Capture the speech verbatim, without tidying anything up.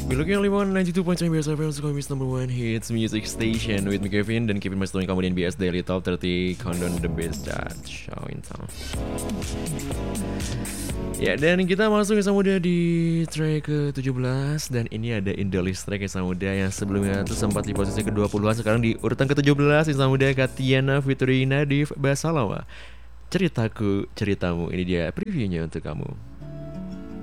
We're looking only one ninety-two point three B S F M, Sukamis number one hits music station with me Kevin dan Kevin masih kamu di N B S Daily Top tiga puluh Countdown the Best Chart Show in Town. Ya, dan kita masuk ke Samudra di track ke tujuh belas. Dan ini ada Indolis track yang Samudra yang sebelumnya tuh sempat di posisi ke dua puluhan. Sekarang di urutan ke tujuh belas yang Samudra Katiana Fiturina di Basalawa. Ceritaku, ceritamu, ini dia previewnya untuk kamu.